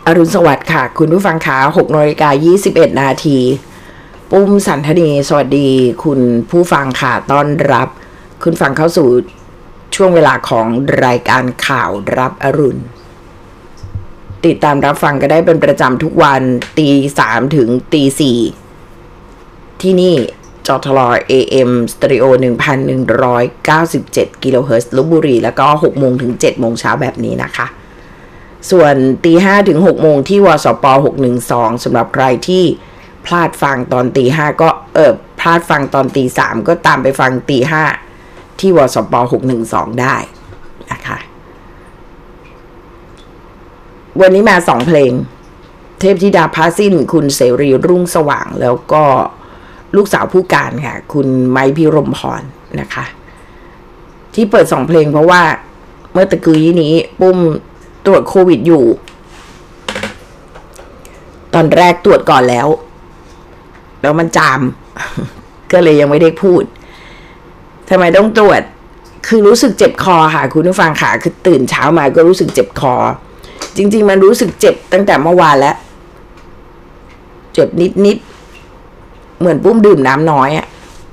อรุณสวัสดิ์ค่ะคุณผู้ฟังขา6:21 น.ปุ้มสันทนีสวัสดีคุณผู้ฟังค่ะต้อนรับคุณฟังเข้าสู่ช่วงเวลาของรายการข่าวรับอรุณติดตามรับฟังก็ได้เป็นประจำทุกวัน3:00 ถึง 4:00ที่นี่จทล AM สเตอริโอ 1,197 กิโลเฮิรตซ์ลพบุรีแล้วก็6 โมงถึง 7 โมงเช้าแบบนี้นะคะส่วน5:00 ถึง 6 โมงที่วสป612สำหรับใครที่พลาดฟังตอน5:00ก็พลาดฟังตอน3:00ก็ตามไปฟัง5:00ที่วสป612ได้นะคะวันนี้มา2เพลงเทพธิดาพาสิ้นคุณเสรีรุ่งสว่างแล้วก็ลูกสาวผู้การค่ะคุณไม้พิรมพรนะคะที่เปิด2เพลงเพราะว่าเมื่อตะกี้นี้ปุ้มตรวจโควิดอยู่ตอนแรกตรวจก่อนแล้วมันจาม ก็เลยยังไม่ได้พูดทำไมต้องตรวจคือรู้สึกเจ็บคอค่ะคุณผู้ฟังค่ะคือตื่นเช้ามาก็รู้สึกเจ็บคอจริงๆมันรู้สึกเจ็บตั้งแต่เมื่อวานแล้วเจ็บนิดเหมือนปุ้มดื่มน้ำน้อยอ่ะ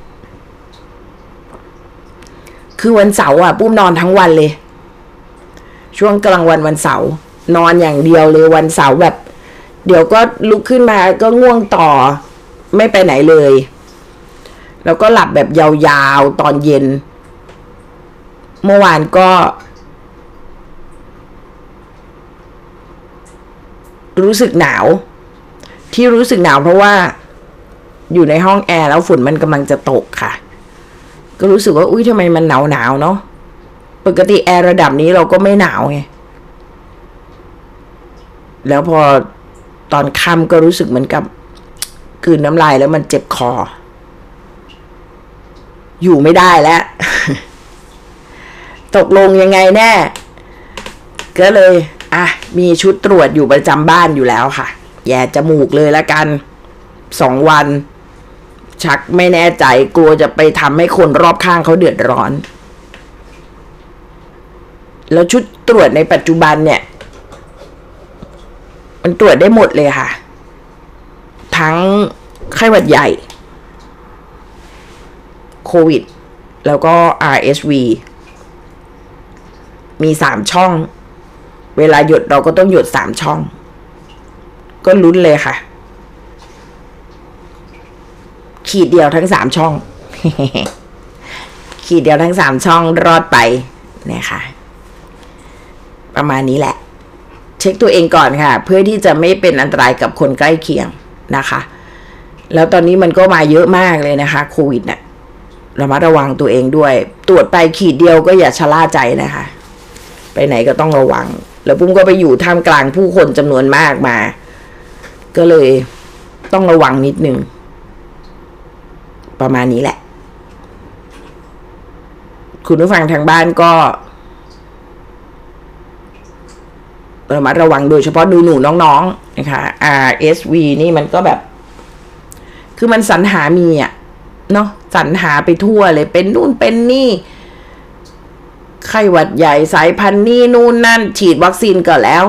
คือวันเสาร์อ่ะปุ้มนอนทั้งวันเลยช่วงกลางวันเสาร์นอนอย่างเดียวเลยวันเสาร์แบบเดี๋ยวก็ลุกขึ้นมาก็ง่วงต่อไม่ไปไหนเลยแล้วก็หลับแบบยาวๆตอนเย็นเมื่อวานก็รู้สึกหนาวที่รู้สึกหนาวเพราะว่าอยู่ในห้องแอร์แล้วฝนมันกำลังจะตกค่ะก็รู้สึกว่าอุ้ยทำไมมันหนาวเนาะปกติแอร์ระดับนี้เราก็ไม่หนาวไงแล้วพอตอนค่ำก็รู้สึกเหมือนกับกลืนน้ำลายแล้วมันเจ็บคออยู่ไม่ได้แล้ว ตกลงยังไงแน่ก็เลยมีชุดตรวจอยู่ประจำบ้านอยู่แล้วค่ะแย่จมูกเลยละกัน2 วันชักไม่แน่ใจกลัวจะไปทำให้คนรอบข้างเขาเดือดร้อนแล้วชุดตรวจในปัจจุบันเนี่ยมันตรวจได้หมดเลยค่ะทั้งไข้หวัดใหญ่โควิดแล้วก็ RSV มี3 ช่องเวลาหยดเราก็ต้องหยด3 ช่องก็ลุ้นเลยค่ะขีดเดียวทั้ง3 ช่อง ขีดเดียวทั้ง3 ช่องรอดไปนะคะประมาณนี้แหละเช็คตัวเองก่อนค่ะเพื่อที่จะไม่เป็นอันตรายกับคนใกล้เคียงนะคะแล้วตอนนี้มันก็มาเยอะมากเลยนะคะโควิดเนี่ยระมัดระวังตัวเองด้วยตรวจไปขีดเดียวก็อย่าชะล่าใจนะคะไปไหนก็ต้องระวังแล้วปุ้มก็ไปอยู่ท่ามกลางผู้คนจำนวนมากมาก็เลยต้องระวังนิดนึงประมาณนี้แหละคุณผู้ฟังทางบ้านก็ระมัดระวังโดยเฉพาะหนูน้องๆนะคะ RSV นี่มันก็แบบคือมันสรรหามีเนาะสรรหาไปทั่วเลยเป็นนู่นเป็นนี่ไข้หวัดใหญ่สายพันธุ์นี่นู่นนั่นฉีดวัคซีนก็แล้ว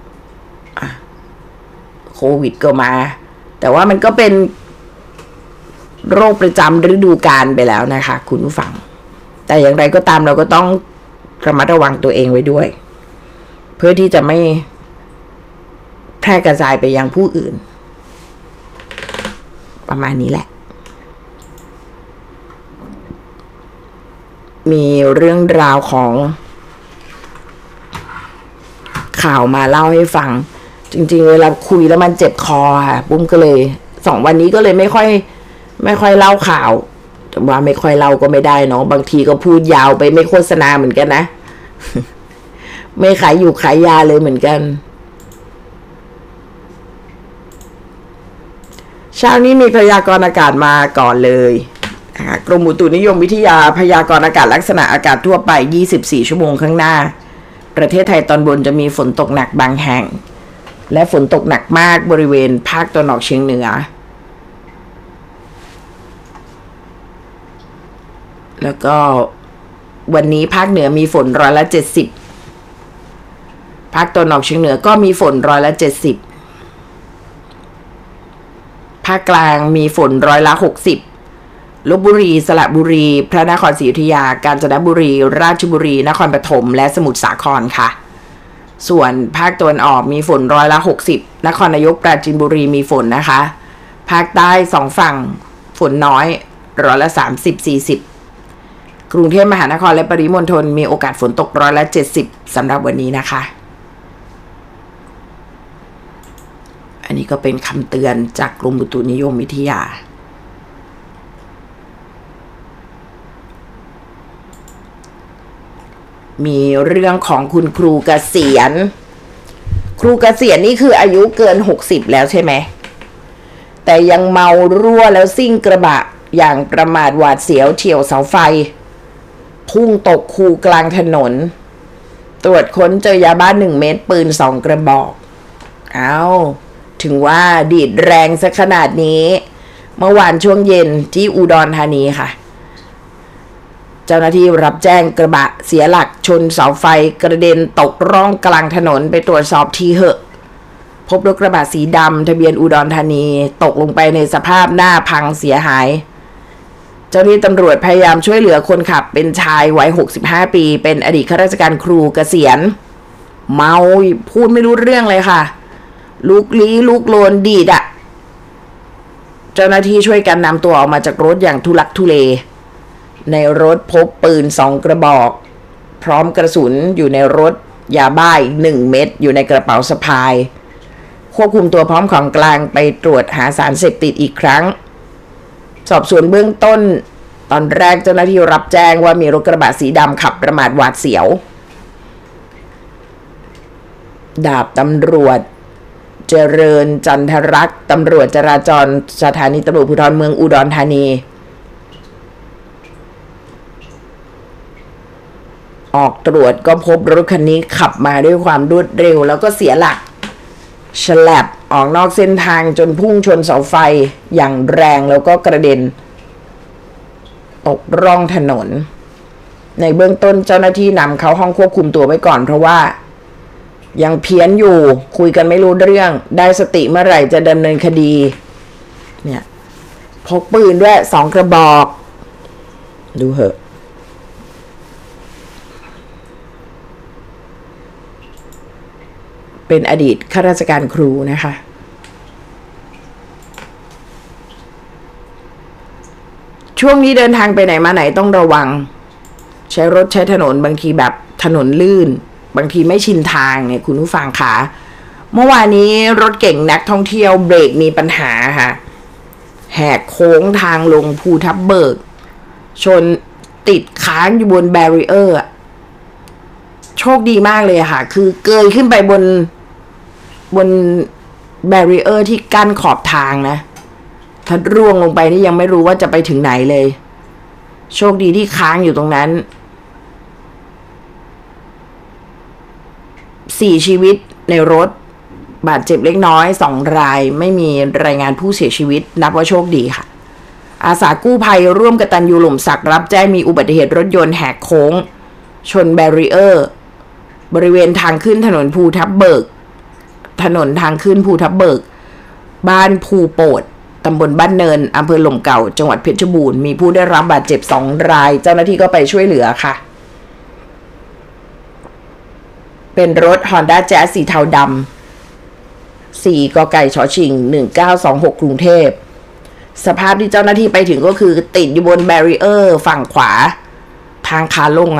โควิดก็มาแต่ว่ามันก็เป็นโรคประจำฤดูกาลไปแล้วนะคะคุณผู้ฟังแต่อย่างไรก็ตามเราก็ต้องระมัดระวังตัวเองไว้ด้วยเพื่อที่จะไม่แพร่กระจายไปยังผู้อื่นประมาณนี้แหละมีเรื่องราวของข่าวมาเล่าให้ฟังจริงๆเวลาคุยแล้วมันเจ็บคอค่ะปุ้มก็เลย2 วันนี้ก็เลยไม่ค่อยเล่าข่าวแต่ว่าไม่ค่อยเล่าก็ไม่ได้เนาะบางทีก็พูดยาวไปไม่โฆษณาเหมือนกันนะ ไม่ขายอยู่ขายยาเลยเหมือนกันเช้านี้มีพยากรณ์อากาศมาก่อนเลยกรมอุตุนิยมวิทยาพยากรณ์อากาศลักษณะอากาศทั่วไป24 ชั่วโมงข้างหน้าประเทศไทยตอนบนจะมีฝนตกหนักบางแห่งและฝนตกหนักมากบริเวณภาคตะวันออกเฉียงเหนือแล้วก็วันนี้ภาคเหนือมีฝน70%ภภาคตะวันออกเฉียงเหนือก็มีฝน70%ภาคกลางมีฝน60%ลพบุรีสระบุรีพระนครศรีอยุธยากาญจนบุรีราชบุรีนครปฐมและสมุทรสาครค่ะส่วนภาคตะวันออกมีฝน60%นครนายกปราจีนบุรีมีฝนนะคะภาคใต้2ฝั่งฝนน้อย30-40%กรุงเทพมหานครและปริมณฑลมีโอกาสฝนตก70%สำหรับวันนี้นะคะอันนี้ก็เป็นคำเตือนจากกรมอุตุนิยมวิทยามีเรื่องของคุณครูเกษียณครูเกษียณนี่คืออายุเกิน60แล้วใช่ไหมแต่ยังเมารั่วแล้วซิ่งกระบะอย่างประมาทหวาดเสียวเฉี่ยวเสาไฟพุ่งตกคูกลางถนนตรวจค้นเจอยาบ้า1 เม็ดปืน2 กระบอกถึงว่าดีดแรงซะขนาดนี้เมื่อวานช่วงเย็นที่อุดรธานีค่ะเจ้าหน้าที่รับแจ้งกระบะเสียหลักชนเสาไฟกระเด็นตกร่องกลางถนนไปตรวจสอบทีเหอะพบรถกระบะสีดำทะเบียนอุดรธานีตกลงไปในสภาพหน้าพังเสียหายเจ้าหน้าที่ตำรวจพยายามช่วยเหลือคนขับเป็นชายวัย65 ปีเป็นอดีตข้าราชการครูเกษียณเมาพูดไม่รู้เรื่องเลยค่ะลุกลี้ลุกโลนดีดเจ้าหน้าที่ช่วยกันนำตัวออกมาจากรถอย่างทุลักทุเลในรถพบปืน2 กระบอกพร้อมกระสุนอยู่ในรถยาบ้าอีก1 เม็ดอยู่ในกระเป๋าสะพายควบคุมตัวพร้อมของกลางไปตรวจหาสารเสพติดอีกครั้งสอบสวนเบื้องต้นตอนแรกเจ้าหน้าที่รับแจ้งว่ามีรถกระบะสีดำขับประมาทหวาดเสียวดาบตำรวจเจริญจันทรักษ์ตำรวจจราจรสถานีตำรวจภูธรเมืองอุดรธานีออกตรวจก็พบรถคันนี้ขับมาด้วยความรวดเร็วแล้วก็เสียหลักฉลับออกนอกเส้นทางจนพุ่งชนเสาไฟอย่างแรงแล้วก็กระเด็นตกร่องถนนในเบื้องต้นเจ้าหน้าที่นำเข้าห้องควบคุมตัวไว้ก่อนเพราะว่ายังเพี้ยนอยู่คุยกันไม่รู้เรื่องได้สติเมื่อไหร่จะดำเนินคดีเนี่ยพกปืนด้วย2 กระบอกดูเหอะเป็นอดีตข้าราชการครูนะคะช่วงนี้เดินทางไปไหนมาไหนต้องระวังใช้รถใช้ถนนบางทีแบบถนนลื่นบางทีไม่ชินทางเนี่ยคุณผู้ฟังค่ะเมื่อวานนี้รถเก่งนักท่องเที่ยวเบรกมีปัญหาค่ะแหกโค้งทางลงภูทับเบิกชนติดค้างอยู่บนแบรีเออร์โชคดีมากเลยค่ะคือเกยขึ้นไปบนแบรีเออร์ที่กั้นขอบทางนะถ้าร่วงลงไปนี่ยังไม่รู้ว่าจะไปถึงไหนเลยโชคดีที่ค้างอยู่ตรงนั้น4 ชีวิตในรถบาดเจ็บเล็กน้อย2 รายไม่มีรายงานผู้เสียชีวิตนับว่าโชคดีค่ะอาสากู้ภัยร่วมกตัญญูหล่มสักรับแจ้งมีอุบัติเหตุรถยนต์แหกโค้งชนแบรีเออร์บริเวณทางขึ้นถนนภูทับเบิกบ้านภูโปดตำบลบ้านเนินอำเภอหล่มเก่าจังหวัดเพชรบูรณ์มีผู้ได้รับบาดเจ็บ2 รายเจ้าหน้าที่ก็ไปช่วยเหลือค่ะเป็นรถ Honda Jazz สีเทาดำ4 กไก่ชชิง 1926 กรุงเทพสภาพที่เจ้าหน้าที่ไปถึงก็คือติดอยู่บนแบรีเออร์ฝั่งขวาทางขาลง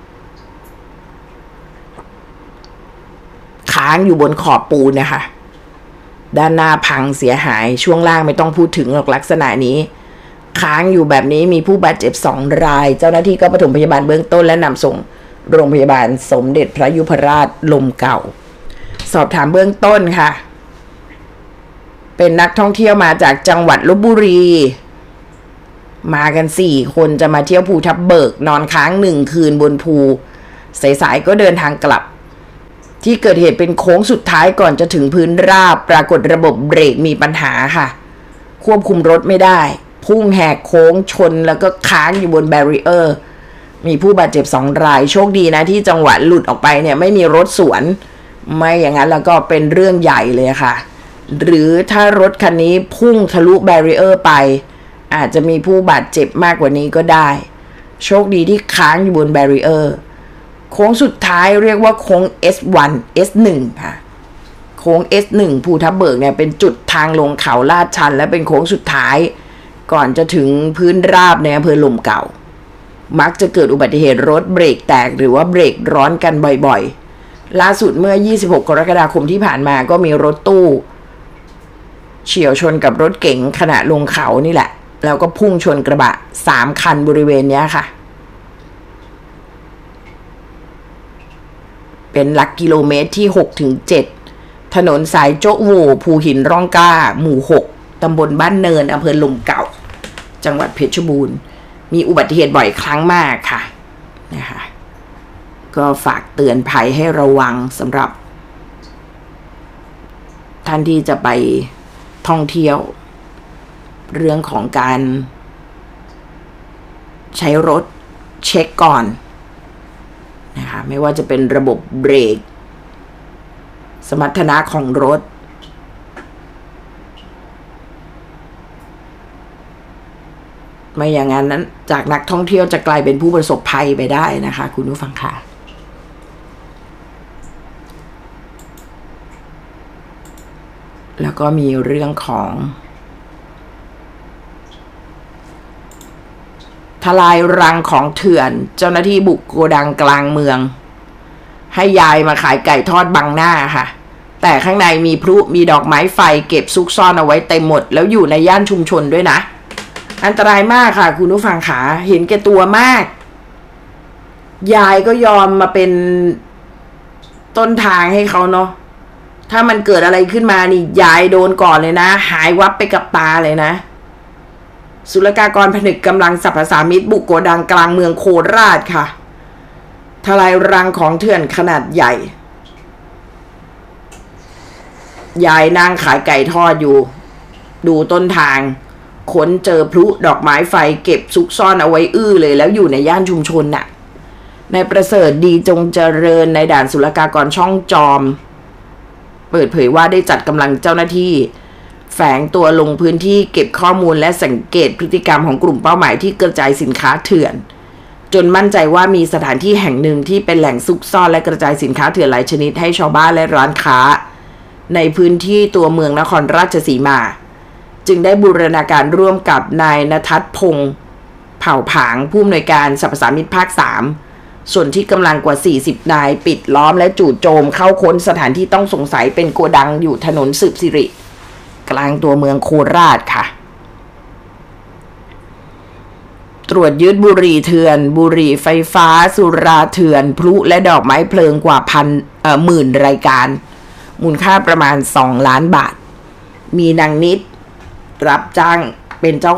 ค้างอยู่บนขอบปูนนะคะด้านหน้าพังเสียหายช่วงล่างไม่ต้องพูดถึงหรอกลักษณะนี้ค้างอยู่แบบนี้มีผู้บาดเจ็บ2 รายเจ้าหน้าที่ก็ปฐมพยาบาลเบื้องต้นและนำส่งโรงพยาบาลสมเด็จพระยุพราชลมเก่าสอบถามเบื้องต้นค่ะเป็นนักท่องเที่ยวมาจากจังหวัดลพบุรีมากัน4 คนจะมาเที่ยวภูทับเบิกนอนค้าง1 คืนบนภูสายๆก็เดินทางกลับที่เกิดเหตุเป็นโค้งสุดท้ายก่อนจะถึงพื้นราบปรากฏระบบเบรกมีปัญหาค่ะควบคุมรถไม่ได้พุ่งแหกโค้งชนแล้วก็ค้างอยู่บนแบรีเออร์มีผู้บาดเจ็บ2 รายโชคดีนะที่จังหวะหลุดออกไปเนี่ยไม่มีรถสวนไม่อย่างนั้นแล้วก็เป็นเรื่องใหญ่เลยค่ะหรือถ้ารถคันนี้พุ่งทะลุแบรีเออร์ไปอาจจะมีผู้บาดเจ็บมากกว่านี้ก็ได้โชคดีที่ค้างอยู่บนแบรีเออร์โค้งสุดท้ายเรียกว่าโค้ง S1 S1 ค่ะโค้ง S1 ภูทับเบิกเนี่ยเป็นจุดทางลงเขาลาดชันและเป็นโค้งสุดท้ายก่อนจะถึงพื้นราบในอำเภอลมเก่ามักจะเกิดอุบัติเหตุรถเบรกแตกหรือว่าเบรกร้อนกันบ่อยๆล่าสุดเมื่อ26กรกฎาคมที่ผ่านมาก็มีรถตู้เฉี่ยวชนกับรถเก๋งขณะลงเขานี่แหละแล้วก็พุ่งชนกระบะ3คันบริเวณนี้ค่ะเป็นหลักกิโลเมตรที่ 6-7 ถนนสายโจ๊ะโหวภูหินร่องกล้าหมู่ 6 ตำบลบ้านเนินอำเภอลมเก่าจังหวัดเพชรบูรณ์มีอุบัติเหตุบ่อยครั้งมากค่ะนะคะก็ฝากเตือนภัยให้ระวังสำหรับท่านที่จะไปท่องเที่ยวเรื่องของการใช้รถเช็คก่อนนะคะไม่ว่าจะเป็นระบบเบรกสมรรถนะของรถไม่อย่างนั้นจากนักท่องเที่ยวจะกลายเป็นผู้ประสบภัยไปได้นะคะคุณผู้ฟังค่ะแล้วก็มีเรื่องของทลายรังของเถื่อนเจ้าหน้าที่บุกโกดังกลางเมืองให้ยายมาขายไก่ทอดบังหน้าค่ะแต่ข้างในมีพลุมีดอกไม้ไฟเก็บซุกซ่อนเอาไว้เต็มหมดแล้วอยู่ในย่านชุมชนด้วยนะอันตรายมากค่ะคุณผู้ฟังขาเห็นแก่ตัวมากยายก็ยอมมาเป็นต้นทางให้เขาเนาะถ้ามันเกิดอะไรขึ้นมานี่ยายโดนก่อนเลยนะหายวับไปกับตาเลยนะศุลกากรผนึกกำลังสรรพสามิตบุกโกดังกลางเมืองโคราชค่ะทลายรังของเถื่อนขนาดใหญ่ยายนั่งขายไก่ทอดอยู่ดูต้นทางค้นเจอพลุดอกไม้ไฟเก็บซุกซ่อนเอาไว้เลยแล้วอยู่ในย่านชุมชนน่ะในประเสริฐดีจงเจริญในด่านศุลกากรช่องจอมเปิดเผยว่าได้จัดกำลังเจ้าหน้าที่แฝงตัวลงพื้นที่เก็บข้อมูลและสังเกตพฤติกรรมของกลุ่มเป้าหมายที่กระจายสินค้าเถื่อนจนมั่นใจว่ามีสถานที่แห่งหนึ่งที่เป็นแหล่งซุกซ่อนและกระจายสินค้าเถื่อนหลายชนิดให้ชาวบ้านและร้านค้าในพื้นที่ตัวเมืองนครราชสีมาจึงได้บูรณาการร่วมกับนายณทัศน์พงษ์เผ่าผางผู้อำนวยการสรรพสามิตภาค3ส่วนที่กำลังกว่า40นายปิดล้อมและจู่โจมเข้าค้นสถานที่ต้องสงสัยเป็นโกดังอยู่ถนนสืบสิริกลางตัวเมืองโคราชค่ะตรวจยึดบุหรี่เถื่อนบุหรี่ไฟฟ้าสุราเถื่อนพลุและดอกไม้เพลิงกว่าหมื่นรายการมูลค่าประมาณ2 ล้านบาทมีนางนิดรับจ้างเป็นเจ้า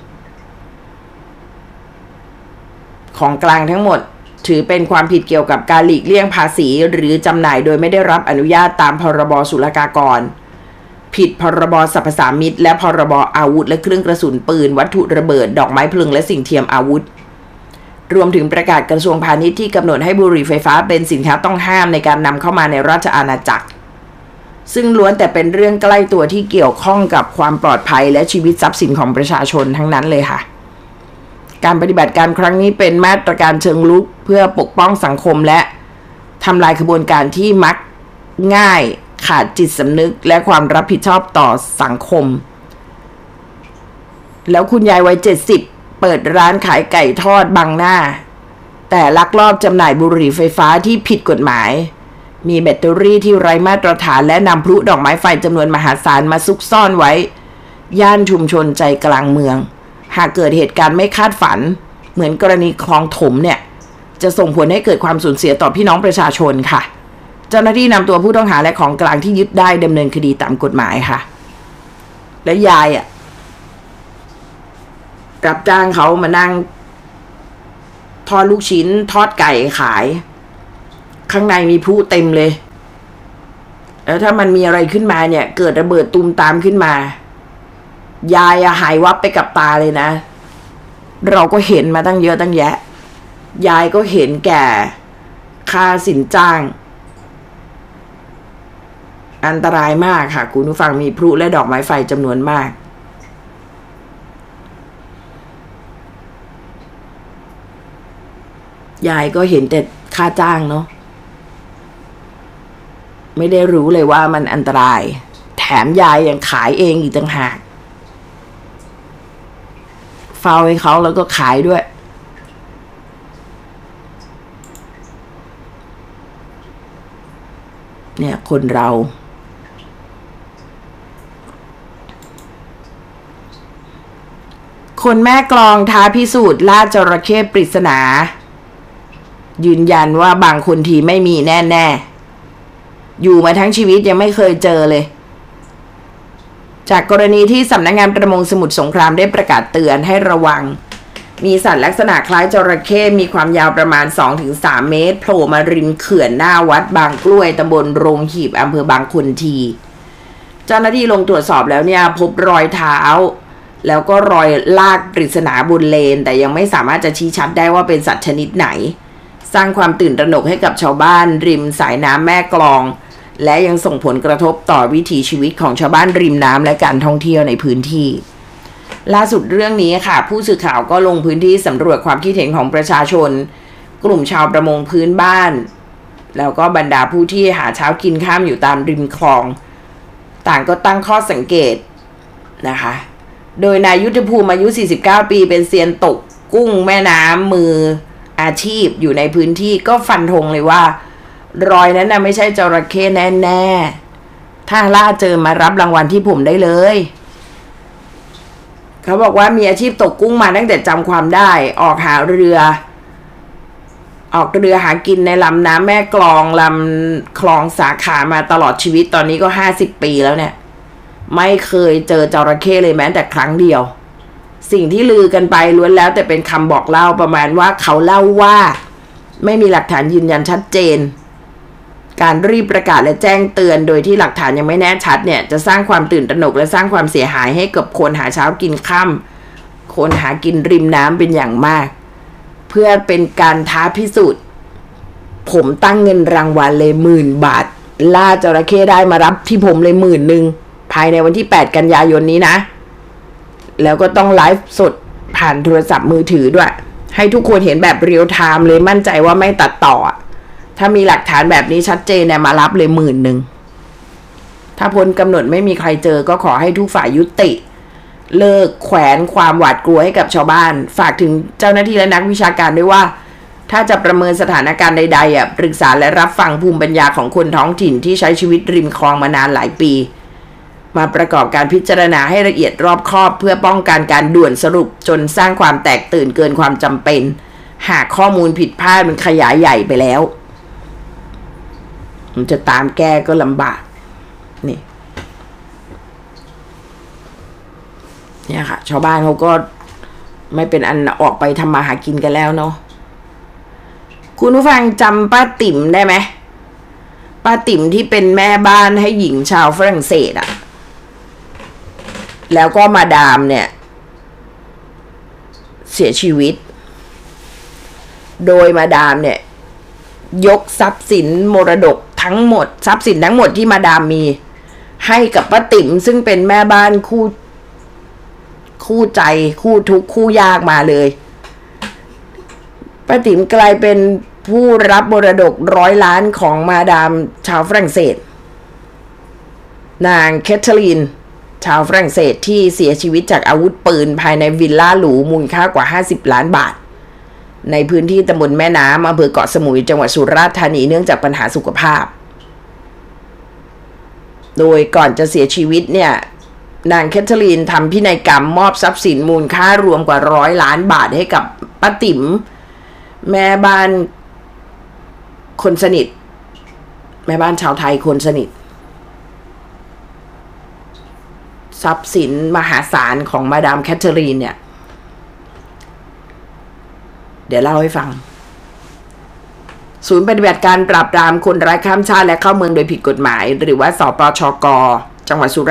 ของกลางทั้งหมดถือเป็นความผิดเกี่ยวกับการหลีกเลี่ยงภาษีหรือจำหน่ายโดยไม่ได้รับอนุญาตตามพรบศุลกากรผิดพรบสรรพสามิตและพรบอาวุธและเครื่องกระสุนปืนวัตถุระเบิดดอกไม้เพลิงและสิ่งเทียมอาวุธรวมถึงประกาศกระทรวงพาณิชย์ที่กำหนดให้บุหรี่ไฟฟ้าเป็นสินค้าต้องห้ามในการนำเข้ามาในราชอาณาจักรซึ่งล้วนแต่เป็นเรื่องใกล้ตัวที่เกี่ยวข้องกับความปลอดภัยและชีวิตทรัพย์สินของประชาชนทั้งนั้นเลยค่ะการปฏิบัติการครั้งนี้เป็นมาตรการเชิงรุกเพื่อปกป้องสังคมและทำลายขบวนการที่มักง่ายขาดจิตสำนึกและความรับผิดชอบต่อสังคมแล้วคุณยายวัย70เปิดร้านขายไก่ทอดบังหน้าแต่ลักลอบจำหน่ายบุหรี่ไฟฟ้าที่ผิดกฎหมายมีแบตเตอรี่ที่ไร้มาตรฐานและนำพลุดอกไม้ไฟจำนวนมหาศาลมาซุกซ่อนไว้ย่านชุมชนใจกลางเมืองหากเกิดเหตุการณ์ไม่คาดฝันเหมือนกรณีคลองถมเนี่ยจะส่งผลให้เกิดความสูญเสียต่อพี่น้องประชาชนค่ะเจ้าหน้าที่นำตัวผู้ต้องหาและของกลางที่ยึดได้ดำเนินคดีตามกฎหมายค่ะและยายรับจ้างเขามานั่งทอดลูกชิ้นทอดไก่ขายข้างในมีพลุเต็มเลยแล้วถ้ามันมีอะไรขึ้นมาเนี่ยเกิดระเบิดตูมตามขึ้นมายายหายวับไปกับตาเลยนะเราก็เห็นมาตั้งเยอะตั้งแยะยายก็เห็นแก่ค่าสินจ้างอันตรายมากค่ะคุณผู้ฟังมีพลุและดอกไม้ไฟจำนวนมากยายก็เห็นแต่ค่าจ้างเนาะไม่ได้รู้เลยว่ามันอันตรายแถมยายยังขายเองอีกต่างหากเฝ้าให้เขาแล้วก็ขายด้วยเนี่ยคนเราคนแม่กลองท้าพิสูจน์ล่าจระเข้ปริศนายืนยันว่าบางคนทีไม่มีแน่ๆอยู่มาทั้งชีวิตยังไม่เคยเจอเลยจากกรณีที่สำนักงานประมงสมุทรสงครามได้ประกาศเตือนให้ระวังมีสัตว์ลักษณะคล้ายจระเข้มีความยาวประมาณ 2-3 เมตรโผล่มาริมเขื่อนหน้าวัดบางกล้วยตำบลโรงหีบอำเภอบางคนทีเจ้าหน้าที่ลงตรวจสอบแล้วเนี่ยพบรอยเท้าแล้วก็รอยลากปริศนาบนเลนแต่ยังไม่สามารถจะชี้ชัดได้ว่าเป็นสัตว์ชนิดไหนสร้างความตื่นตระหนกให้กับชาวบ้านริมสายน้ำแม่กลองและยังส่งผลกระทบต่อวิถีชีวิตของชาวบ้านริมน้ำและการท่องเที่ยวในพื้นที่ล่าสุดเรื่องนี้ค่ะผู้สื่อข่าวก็ลงพื้นที่สำรวจความคิดเห็นของประชาชนกลุ่มชาวประมงพื้นบ้านแล้วก็บรรดาผู้ที่หาเช้ากินข้ามอยู่ตามริมคลองต่างก็ตั้งข้อสังเกตนะคะโดยนายยุทธภูมิอายุ49ปีเป็นเซียนตกกุ้งแม่น้ำมืออาชีพอยู่ในพื้นที่ก็ฟันธงเลยว่ารอยนั้นน่ะไม่ใช่จระเข้แน่ๆถ้าล่าเจอมารับรางวัลที่ผมได้เลยเขาบอกว่ามีอาชีพตกกุ้งมาตั้งแต่จำความได้ออกเรือหากินในลำน้ำแม่กลองลำคลองสาขามาตลอดชีวิตตอนนี้ก็50 ปีแล้วเนี่ยไม่เคยเจอจระเข้เลยแม้แต่ครั้งเดียวสิ่งที่ลือกันไปล้วนแล้วแต่เป็นคำบอกเล่าประมาณว่าเขาเล่าว่าไม่มีหลักฐานยืนยันชัดเจนการรีบประกาศและแจ้งเตือนโดยที่หลักฐานยังไม่แน่ชัดเนี่ยจะสร้างความตื่นตระหนกและสร้างความเสียหายให้กับคนหาเช้ากินค่ำคนหากินริมน้ำเป็นอย่างมากเพื่อเป็นการท้าพิสูจน์ผมตั้งเงินรางวัลเลย10,000 บาทล่าจระเข้ได้มารับที่ผมเลย10,000ภายในวันที่8 กันยายนนี้นะแล้วก็ต้องไลฟ์สดผ่านโทรศัพท์มือถือด้วยให้ทุกคนเห็นแบบเรียลไทม์เลยมั่นใจว่าไม่ตัดต่อถ้ามีหลักฐานแบบนี้ชัดเจนเนี่ยมารับเลย10,000ถ้าพ้นกำหนดไม่มีใครเจอก็ขอให้ทุกฝ่ายยุติเลิกแขวนความหวาดกลัวให้กับชาวบ้านฝากถึงเจ้าหน้าที่และนักวิชาการด้วยว่าถ้าจะประเมินสถานการณ์ใดๆปรึกษาและรับฟังภูมิปัญญาของคนท้องถิ่นที่ใช้ชีวิตริมคลองมานานหลายปีมาประกอบการพิจารณาให้ละเอียดรอบคอบเพื่อป้องกันการด่วนสรุปจนสร้างความแตกตื่นเกินความจำเป็นหากข้อมูลผิดพลาดมันขยายใหญ่ไปแล้วมันจะตามแก้ก็ลำบากเนี่ยค่ะชาวบ้านเขาก็ไม่เป็นอันออกไปทำมาหากินกันแล้วเนาะคุณผู้ฟังจำป้าติ๋มได้ไหมป้าติ๋มที่เป็นแม่บ้านให้หญิงชาวฝรั่งเศสแล้วก็มาดามเนี่ยเสียชีวิตโดยมาดามเนี่ยยกทรัพย์สินมรดกทั้งหมดทรัพย์สินทั้งหมดที่มาดามมีให้กับป้าติ๋มซึ่งเป็นแม่บ้านคู่ใจคู่ทุกข์คู่ยากมาเลยป้าติ๋มกลายเป็นผู้รับมรดก100 ล้านของมาดามชาวฝรั่งเศสนางแคทเธอรีนชาวฝรั่งเศสที่เสียชีวิตจากอาวุธปืนภายในวิลล่าหรูมูลค่ากว่า50 ล้านบาทในพื้นที่ตำบลแม่น้ำอำเภอเกาะสมุยจังหวัดสุราษฎร์ธานีเนื่องจากปัญหาสุขภาพโดยก่อนจะเสียชีวิตเนี่ยนางแคทเธอรีนทำพินัยกรรมมอบทรัพย์สินมูลค่ารวมกว่า100 ล้านบาทให้กับป้าติ๋มแม่บ้านคนสนิทแม่บ้านชาวไทยคนสนิททรัพย์สินมหาศาลของมาดามแคทเธอรีนเนี่ยเดี๋ยวเล่าให้ฟังศูนย์ปฏิบัติการปราบปรามคนร้ายข้ามชาติและเข้าเมืองโดยผิดกฎหมายหรือว่าสปชก.จังหวัดสุราษฎร์